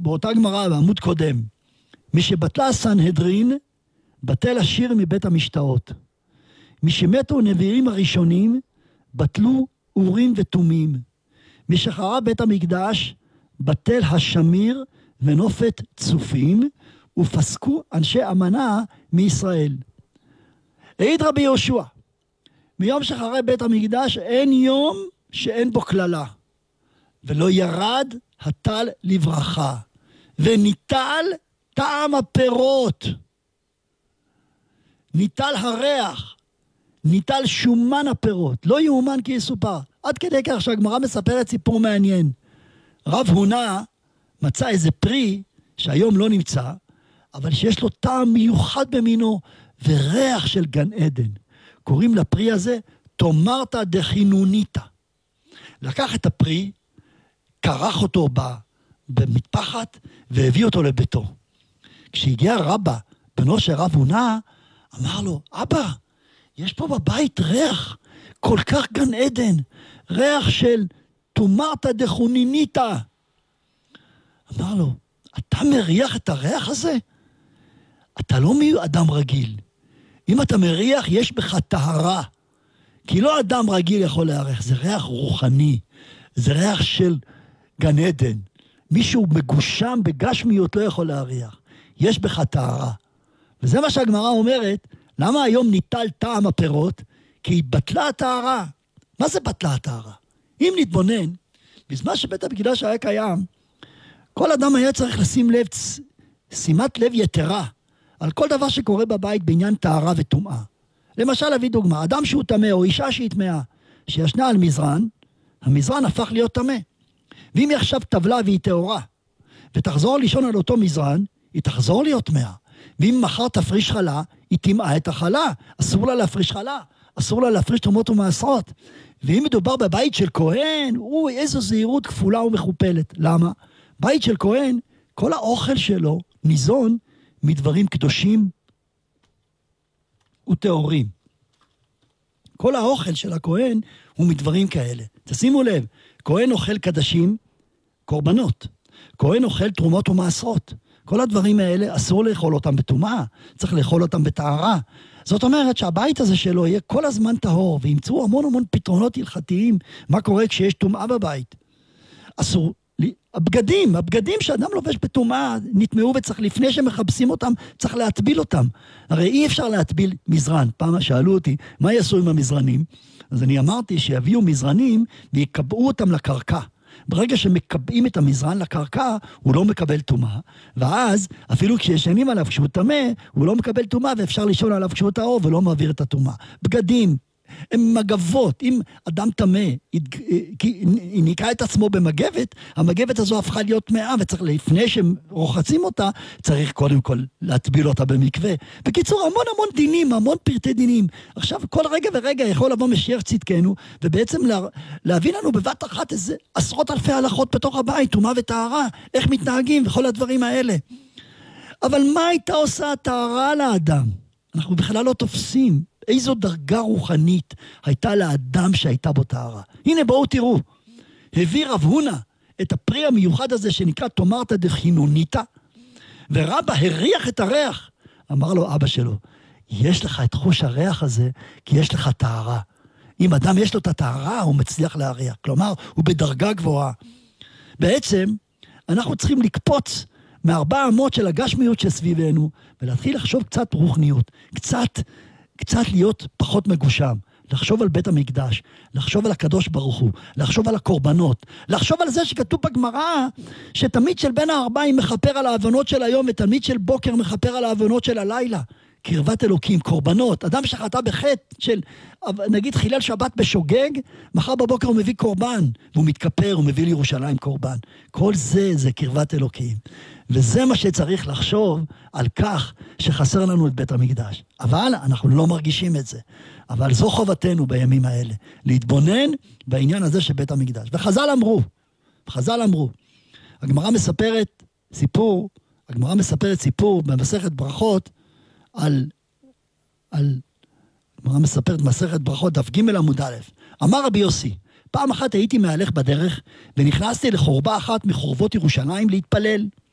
באותה גמרא, בעמוד קודם, משבטלה הסנהדרין, בטל השיר מבית המשתאות. משמתו נביאים הראשונים, בטלו אורים ותומים. משחרב בית המקדש, בטל השמיר ונופת צופים, ופסקו אנשי אמנה מישראל. העיד רבי יהושע, מיום שחרב בית המקדש אין יום שאין בו כללה, ולא ירד הטל לברכה, וניטל טעם הפירות, ניטל הריח, ניטל שומן הפירות, לא יאומן כי יסופר. עד כדי כך שהגמרא מספרת סיפור מעניין. רב הונא מצא איזה פרי שהיום לא נמצא, אבל שיש לו טעם מיוחד במינו וריח של גן עדן. קוראים לפרי הזה תומרתא דחינוניתא. לקח את הפרי, קרח אותו במטפחת והביא אותו לביתו. כשהגיע רבא, בנו של רב הונא, אמר לו, אבא, יש פה בבית ריח כל כך גן עדן, ריח של תומרתא דחינוניתא. אמר לו, אתה מריח את הריח הזה? אתה לא אדם רגיל. אם אתה מריח, יש בך טהרה. כי לא אדם רגיל יכול להריח, זה ריח רוחני, זה ריח של גן עדן. מישהו מגושם בגשמיות לא יכול להריח. יש בך טהרה. וזה מה שהגמרא אומרת, למה היום ניטל טעם הפירות? כי היא בטלה הטהרה. מה זה בטלה הטהרה? אם נתבונן, בזמן שבית המקדש היה קיים, כל אדם היה צריך לשים לב, שימת לב יתרה, על כל דבר שקורה בבית בעניין טהרה וטומאה. למשל, להביא דוגמה, אדם שהוא טמא או אישה שהיא טמאה, שישנה על מזרן, המזרן הפך להיות טמא. ואם היא עכשיו טבלה והיא טהורה, ותחזור לישון על אותו מזרן, היא תחזור להיות טמאה. ואם מחר תפריש חלה, היא טמאה את החלה. אסור לה להפריש חלה, אסור לה להפריש תרומות ומעשרות. ואם מדובר בבית של כהן, איזו זהירות כפולה ומכופלת. למה? בית של כהן, כל האוכל שלו ניזון מדברים קדושים וטהורים. כל האוכל של הכהן הוא מדברים כאלה. תשימו לב, כהן אוכל קדשים, קורבנות. כהן אוכל תרומות ומעשרות. כל הדברים האלה אסור לאכול אותם בטומאה, צריך לאכול אותם בטהרה. זאת אומרת שהבית הזה שלו יהיה כל הזמן טהור, וימצאו המון פתרונות הלכתיים, מה קורה כשיש טומאה בבית. אסור, הבגדים שאדם לובש בטומאה נטמעו וצריך, לפני שמחפשים אותם, צריך להטביל אותם. הרי אי אפשר להטביל מזרן. פעם שאלו אותי, מה יעשו עם המזרנים? אז אני אמרתי שיביאו מזרנים ויקבעו אותם לקרקע. ברגע שמקבעים את המזרן לקרקע, הוא לא מקבל טומאה, ואז אפילו כשישנים עליו כשהוא טמא, הוא לא מקבל טומאה, ואפשר לישון עליו כשהוא טהור ולא מעביר את הטומאה. בגדים, הם מגבות, אם אדם טמא, ניקה את עצמו במגבת, המגבת הזו הפכה להיות טמאה, וצריך לפני שרוחצים אותה, צריך קודם כל להטביל אותה במקווה. בקיצור, המון דינים, המון פרטי דינים. עכשיו, כל רגע ורגע יכול לבוא משיח צדקנו, ובעצם להביא לנו בבת אחת איזה עשרות אלפי הלכות בתוך הבית, טומאה וטהרה, איך מתנהגים וכל הדברים האלה. אבל מה הייתה עושה הטהרה לאדם? אנחנו בכלל לא תופסים. איזו דרגה רוחנית הייתה לאדם שהייתה בו טהרה. הנה בואו תראו, הביא רב הונא את הפרי המיוחד הזה שנקרא תומרתא דחינוניתא, ורבא הריח את הריח. אמר לו אבא שלו, יש לך את חוש הריח הזה כי יש לך טהרה. אם אדם יש לו את הטהרה הוא מצליח להריח, כלומר הוא בדרגה גבוהה. בעצם אנחנו צריכים לקפוץ מארבע אמות של הגשמיות שסביבנו, ולהתחיל לחשוב קצת רוחניות, קצת להיות פחות מגושם, לחשוב על בית המקדש, לחשוב על הקדוש ברוך הוא, לחשוב על הקורבנות, לחשוב על זה שכתוב בגמרא, שתמיד של בין הארבעים מכפר על העוונות של היום, ותמיד של בוקר מכפר על העוונות של הלילה. קרבת אלוקים, קורבנות. אדם שחטא בחטא של, נגיד חילל שבת בשוגג, מחר בבוקר הוא מביא קורבן, והוא מתכפר, הוא מביא לירושלים קורבן. כל זה קרבת אלוקים. וזה מה שצריך לחשוב על כך שחסר לנו את בית המקדש. אבל אנחנו לא מרגישים את זה. אבל זו חובתנו בימים האלה, להתבונן בעניין הזה של בית המקדש. וחז"ל אמרו, הגמרא מספרת סיפור במסכת ברכות, הגמרא מספרת מסכת ברכות דף ג' עמוד א'. אמר רבי יוסי, פעם אחת הייתי מהלך בדרך ונכנסתי לחורבה אחת מחורבות ירושלים להתפלל.